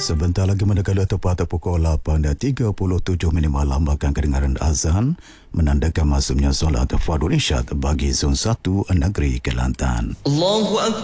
Sebentar lagi mendekati tepat pukul 8.37 malam akan kedengaran azan menandakan masuknya solat Fardhu Isyad bagi Zon 1 Negeri Kelantan. Allahu Akbar.